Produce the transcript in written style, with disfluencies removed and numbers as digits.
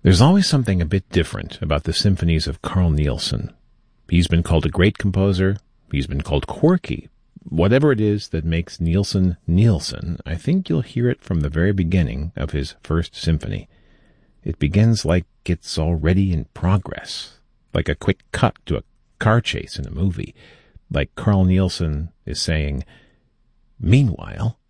There's always something a bit different about the symphonies of Carl Nielsen. He's been called a great composer. He's been called quirky. Whatever it is that makes Nielsen Nielsen, I think you'll hear it from the very beginning of his first symphony. It begins like it's already in progress, like a quick cut to a car chase in a movie, like Carl Nielsen is saying, "Meanwhile,